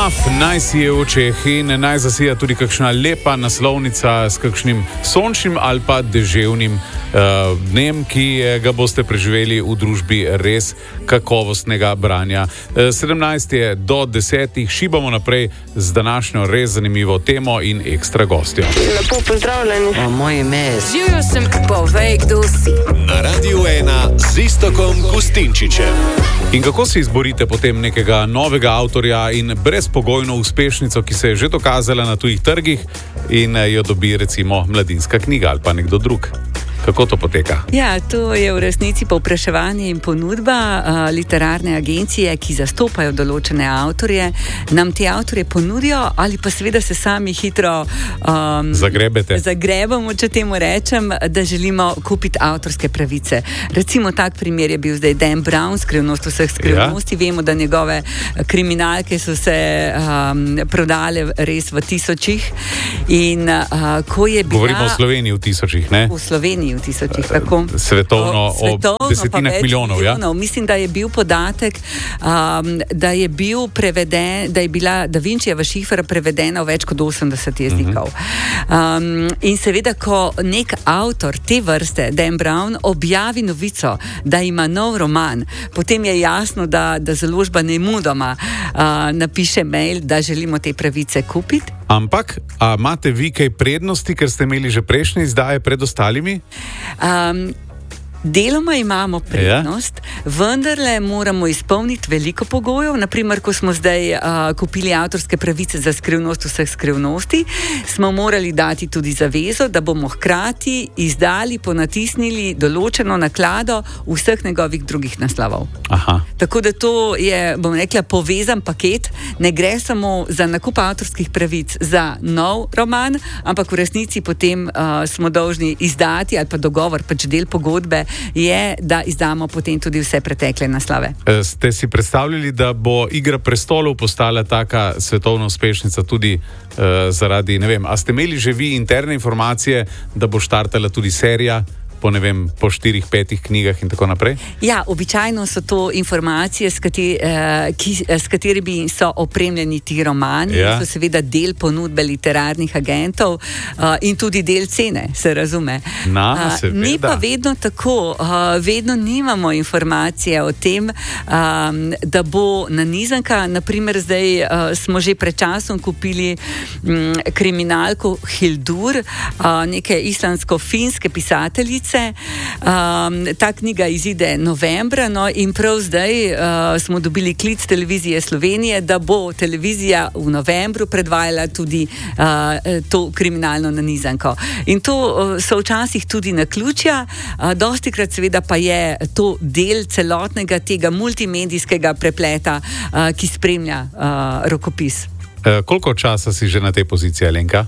Maf naj si je v očeh in naj zasija tudi kakšna lepa naslovnica s kakšnim sončnim ali pa deževnim dnem, ki ga boste preživeli v družbi res kakovostnega branja. 17 je do 10. Šibamo naprej z današnjo res zanimivo temo in ekstra gostjo. Lepo pozdravljeni. Moje ime je Živjo sem, povej, kdo si. Na Radiu 1 z Iztokom Kustinčičem. In kako si izborite potem nekega novega avtorja in brezpogojno uspešnico, ki se je že dokazala na tujih trgih in jo dobi recimo Mladinska knjiga ali pa nekdo drug? Kako to poteka? Ja, to je v resnici povpraševanje in ponudba. Literarne agencije, ki zastopajo določene avtorje, nam te avtorje ponudijo ali pa seveda se sami hitro zagrebamo, če temu rečem, da želimo kupiti avtorske pravice. Recimo tak primer je bil zdaj Dan Brown, Skrivnost vseh skrivnosti. Ja. Vemo, da njegove kriminalke so se prodale res v tisočih. In ko je bila... Govorimo o Sloveniji v tisočih, ne? V Sloveniji v tisočih, tako. Svetovno o desetinah milijonov, ja? Mislim, da je bil podatek, da je bil preveden, da je bila Da Vinčijeva šifra prevedena v več kot 80 jezikov. In seveda, ko nek avtor te vrste, Dan Brown, objavi novico, da ima nov roman, potem je jasno, da založba nemudoma napiše mail, da želimo te pravice kupiti. Ampak, a imate vi kaj prednosti, ker ste imeli že prejšnje izdaje pred ostalimi? Deloma imamo prednost, vendarle moramo izpolniti veliko pogojev. Naprimer, ko smo zdaj kupili avtorske pravice za Skrivnost vseh skrivnosti, smo morali dati tudi zavezo, da bomo hkrati izdali, ponatisnili določeno naklado vseh njegovih drugih naslovov. Aha. Tako da to je, bom rekla, povezan paket. Ne gre samo za nakup avtorskih pravic za nov roman, ampak v resnici potem smo dolžni izdati, ali pa dogovor, pač del pogodbe je, da izdamo potem tudi vse pretekle naslove. Ste si predstavljali, da bo Igra prestolov postala taka svetovna uspešnica tudi zaradi, ne vem, a ste imeli že vi interne informacije, da bo štartala tudi serija po 4-5 knjigah in tako naprej? Ja, običajno so to informacije, s katerimi so opremljeni ti romani, ja. So seveda del ponudbe literarnih agentov in tudi del cene, se razume. Ni pa vedno tako, vedno nimamo informacije o tem, da bo nanizanka, naprimer zdaj smo že pred časom kupili kriminalko Hildur, neke islandsko-finske pisateljice. Ta knjiga izide novembra, no, in prav zdaj smo dobili klic televizije Slovenije, da bo televizija v novembru predvajala tudi to kriminalno nanizanko. In to so včasih tudi naključja, dostikrat seveda pa je to del celotnega tega multimedijskega prepleta, ki spremlja rokopis. Koliko časa si že na tej poziciji, Alenka?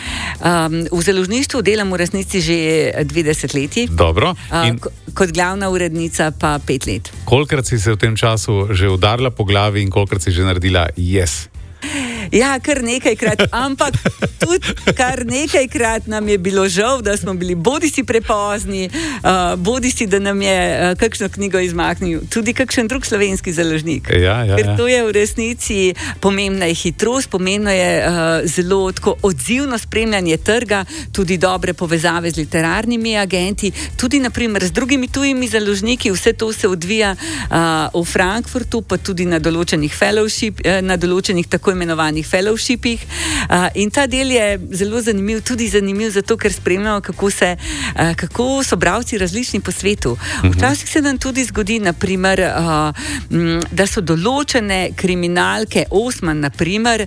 V založništvu delam v resnici že 20 leti. Dobro. Kot glavna urednica pa 5 let. Kolikrat si se v tem času že udarila po glavi in kolikrat si že naredila yes? Ja, kar nekajkrat, ampak tudi kar nekajkrat nam je bilo žal, da smo bili bodisi prepozni, bodisi da nam je kakšno knjigo izmaknil tudi kakšen drug slovenski založnik. Ja. Ker to je v resnici pomembna je hitrost, pomembno je zelo tako odzivno spremljanje trga, tudi dobre povezave z literarnimi agenti, tudi naprimer z drugimi tujimi založniki. Vse to se odvija v Frankfurtu, pa tudi na določenih na določenih tako imenovanih fellowshipih. In ta del je zelo zanimiv, tudi zanimiv zato, ker spremljamo, kako so bralci različni po svetu. Včasih se nam tudi zgodi, naprimer, da so določene kriminalke, Osman, naprimer,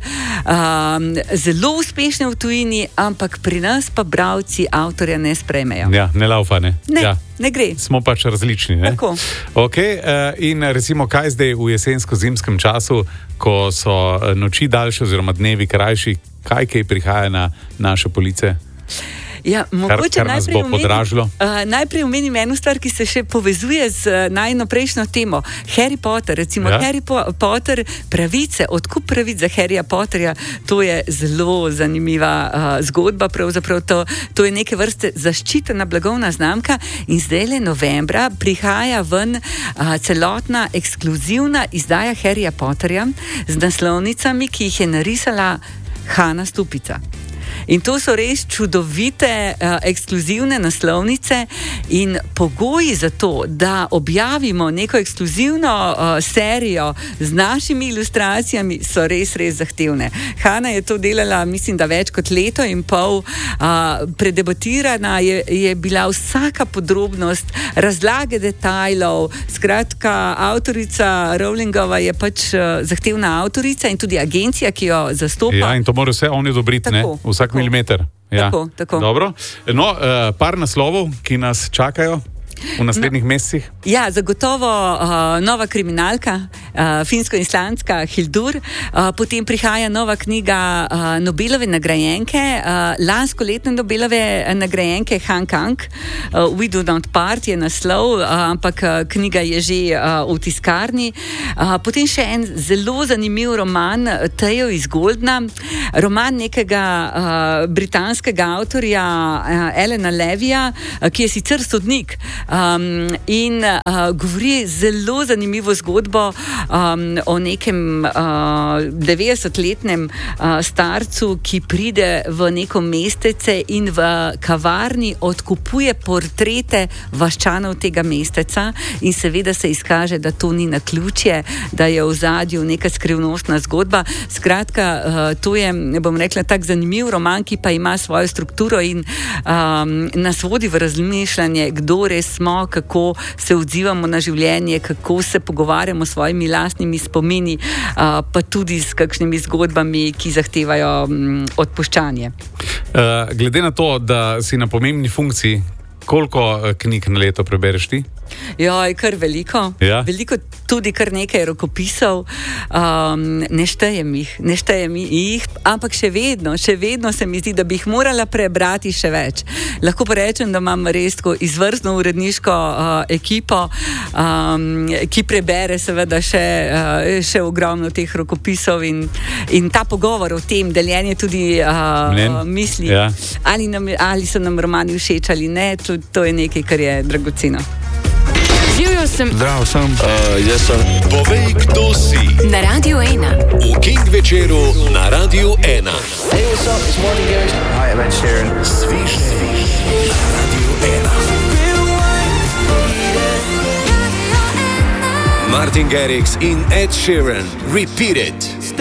zelo uspešne v tujini, ampak pri nas pa bralci avtorja ne sprejmejo. Ja, ne laufa, ne? Ne. Ja. Ne gre. Smo pač različni, ne? Tako. Okay, in recimo, kaj zdaj v jesensko-zimskem času, ko so noči daljše oziroma dnevi krajši, kaj prihaja na naše police? Ja, mogoče kar nas bo podražilo. Najprej omenim eno stvar, ki se še povezuje z najino prejšnjo temo. Harry Potter, recimo Harry Potter, pravice, odkup pravic za Harryja Potterja, to je zelo zanimiva zgodba, pravzaprav to je neke vrste zaščitena blagovna znamka in zdajle novembra prihaja ven celotna ekskluzivna izdaja Harryja Potterja z naslovnicami, ki jih je narisala Hana Stupica. In to so res čudovite, ekskluzivne naslovnice in pogoji za to, da objavimo neko ekskluzivno serijo z našimi ilustracijami, so res, res zahtevne. Hana je to delala, mislim, da več kot leto in pol. Predebatirana je bila vsaka podrobnost, razlage detajlov. Skratka, avtorica Rowlingova je pač zahtevna avtorica in tudi agencija, ki jo zastopa. Ja, in to mora vse oni odobriti, ne? Vsak milimeter. Ja. Tako. Dobro. No, par naslovov, ki nas čakajo v naslednjih mesecih. Ja, zagotovo nova kriminalka, finsko-islandska Hildur, potem prihaja nova knjiga Nobelove nagrajenke, lanskoletne Nobelove nagrajenke Han Kang, We Do Not Part je naslov, ampak knjiga je že v tiskarni. Potem še en zelo zanimiv roman Tejo iz Goldna, roman nekega britanskega avtorja Elena Levija, ki je sicer sodnik, in govori zelo zanimivo zgodbo o nekem 90-letnem starcu, ki pride v neko mestece in v kavarni odkupuje portrete vaščanov tega mesteca in seveda se izkaže, da to ni naključje, da je v ozadju neka skrivnostna zgodba. Skratka, to je, bom rekla, tak zanimiv roman, ki pa ima svojo strukturo in nas vodi v razmišljanje, kdo res smo, kako se odzivamo na življenje, kako se pogovarjamo s svojimi lastnimi spomini, pa tudi s kakšnimi zgodbami, ki zahtevajo odpuščanje. Glede na to, da si na pomembni funkciji, koliko knjig na leto prebereš ti? Joj, kar veliko. Ja? Veliko, tudi kar nekaj rokopisov. Ne štejem jih, ampak še vedno se mi zdi, da bi jih morala prebrati še več. Lahko pa rečem, da imam res izvrstno uredniško ekipo, ki prebere seveda še ogromno teh rokopisov in ta pogovor o tem, deljenje tudi misli, ja. ali so nam romani všeč ali ne, to je nekaj, kar je dragoceno. Živjo sem. Zdrav sem. Jaz sem. Povej, kdo si. Na Radiu 1. V King večeru na Radiu 1. Hey, what's up? It's Martin Garrix. Hi, I'm Ed Sheeran. Svižne na Radiu 1. Martin Garrix in Ed Sheeran. Repeat it.